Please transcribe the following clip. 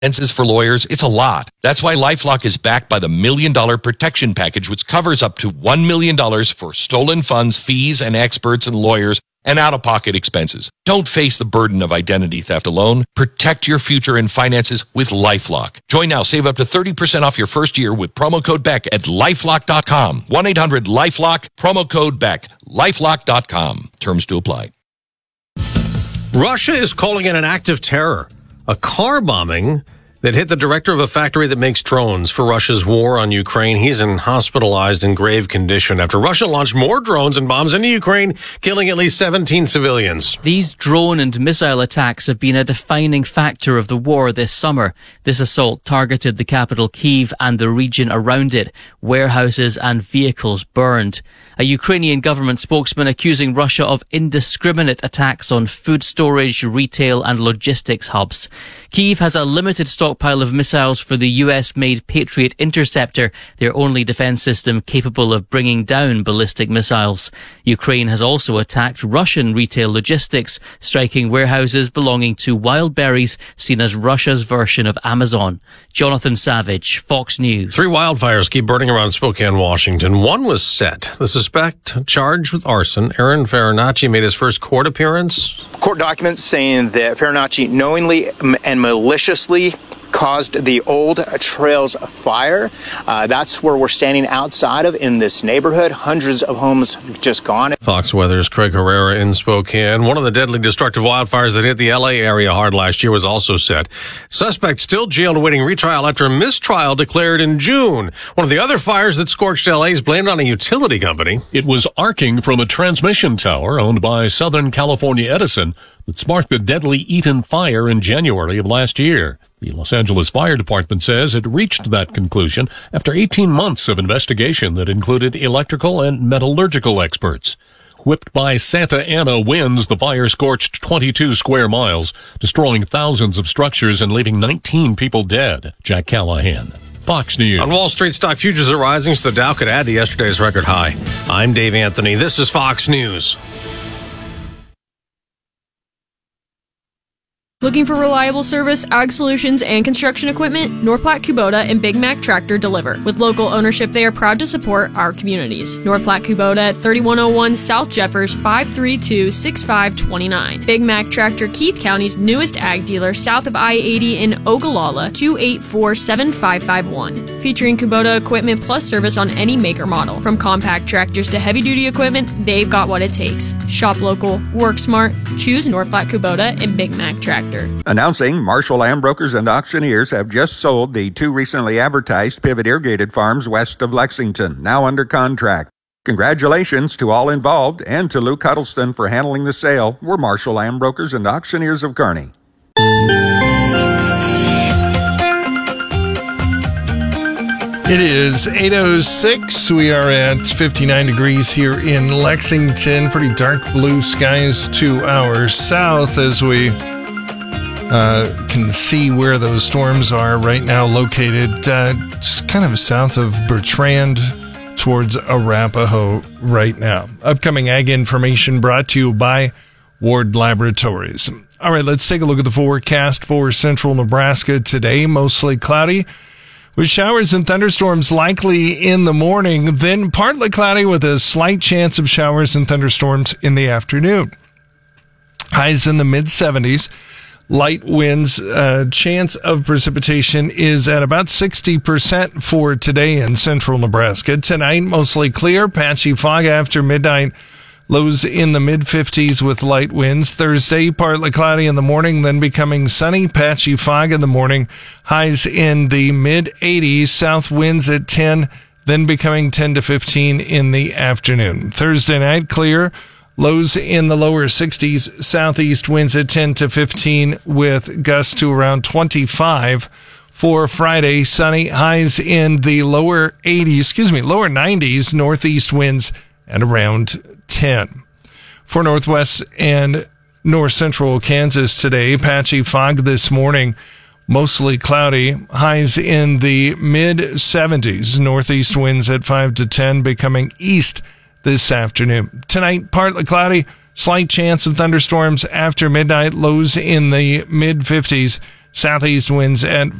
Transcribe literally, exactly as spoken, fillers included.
Expenses for lawyers, it's a lot. That's why LifeLock is backed by the Million Dollar Protection Package, which covers up to one million dollars for stolen funds, fees, and experts and lawyers, and out-of-pocket expenses. Don't face the burden of identity theft alone. Protect your future and finances with LifeLock. Join now. Save up to thirty percent off your first year with promo code Beck at lifelock dot com. one eight hundred lifelock, promo code Beck, lifelock dot com. Terms to apply. Russia is calling it an act of terror. A car bombing that hit the director of a factory that makes drones for Russia's war on Ukraine. He's in hospitalized in grave condition after Russia launched more drones and bombs into Ukraine, killing at least seventeen civilians. These drone and missile attacks have been a defining factor of the war this summer. This assault targeted the capital Kyiv and the region around it. Warehouses and vehicles burned. A Ukrainian government spokesman accusing Russia of indiscriminate attacks on food storage, retail and logistics hubs. Kyiv has a limited stockpile of missiles for the U S-made Patriot Interceptor, their only defense system capable of bringing down ballistic missiles. Ukraine has also attacked Russian retail logistics, striking warehouses belonging to Wildberries, seen as Russia's version of Amazon. Jonathan Savage, Fox News. Three wildfires keep burning around Spokane, Washington. One was set. The suspect charged with arson, Aaron Farinacci, made his first court appearance. Court documents saying that Farinacci knowingly and maliciously caused the Old Trails fire. Uh, that's where we're standing outside of in this neighborhood. Hundreds of homes just gone. Fox Weather's Craig Herrera in Spokane. One of the deadly destructive wildfires that hit the L A area hard last year was also set. Suspect still jailed awaiting retrial after a mistrial declared in June. One of the other fires that scorched L A is blamed on a utility company. It was arcing from a transmission tower owned by Southern California Edison that sparked the deadly Eaton fire in January of last year. The Los Angeles Fire Department says it reached that conclusion after eighteen months of investigation that included electrical and metallurgical experts. Whipped by Santa Ana winds, the fire scorched twenty-two square miles, destroying thousands of structures and leaving nineteen people dead. Jack Callahan, Fox News. On Wall Street, stock futures are rising, so the Dow could add to yesterday's record high. I'm Dave Anthony. This is Fox News. Looking for reliable service, ag solutions, and construction equipment? North Platte Kubota and Big Mac Tractor deliver. With local ownership, they are proud to support our communities. North Platte Kubota at thirty-one oh one South Jeffers, five three two, six five two nine. Big Mac Tractor, Keith County's newest ag dealer, south of I eighty in Ogallala, two eight four, seven five five one. Featuring Kubota equipment plus service on any maker model. From compact tractors to heavy-duty equipment, they've got what it takes. Shop local, work smart, choose North Platte Kubota and Big Mac Tractor. Announcing Marshall Land Brokers and Auctioneers have just sold the two recently advertised Pivot Irrigated Farms west of Lexington, now under contract. Congratulations to all involved and to Luke Huddleston for handling the sale. We're Marshall Land Brokers and Auctioneers of Kearney. It is eight oh six. We are at fifty-nine degrees here in Lexington. Pretty dark blue skies to our south as we uh, can see where those storms are right now located. Uh, just kind of south of Bertrand towards Arapahoe right now. Upcoming ag information brought to you by Ward Laboratories. All right, let's take a look at the forecast for central Nebraska today. Mostly cloudy, with showers and thunderstorms likely in the morning, then partly cloudy with a slight chance of showers and thunderstorms in the afternoon. Highs in the mid seventies. Light winds, uh, chance of precipitation is at about sixty percent for today in central Nebraska. Tonight, mostly clear, patchy fog after midnight. Lows in the mid fifties with light winds. Thursday, partly cloudy in the morning, then becoming sunny, patchy fog in the morning. Highs in the mid eighties, south winds at ten, then becoming ten to fifteen in the afternoon. Thursday night, clear. Lows in the lower sixties, southeast winds at ten to fifteen with gusts to around twenty-five. For Friday, sunny, highs in the lower eighties, excuse me, lower nineties, northeast winds at around ten. For northwest and north central Kansas today, patchy fog this morning, mostly cloudy, highs in the mid seventies, northeast winds at five to ten, becoming east this afternoon. Tonight, partly cloudy, slight chance of thunderstorms after midnight, lows in the mid fifties, Southeast winds at